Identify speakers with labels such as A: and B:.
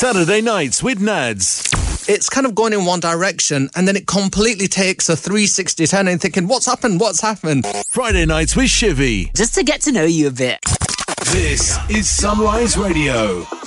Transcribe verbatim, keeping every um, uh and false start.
A: Saturday Nights with Nads.
B: It's kind of going in one direction and then it completely takes a three sixty turn and thinking, what's happened? What's happened?
A: Friday Nights with Shivy.
C: Just to get to know you a bit.
A: This is Sunrise Radio.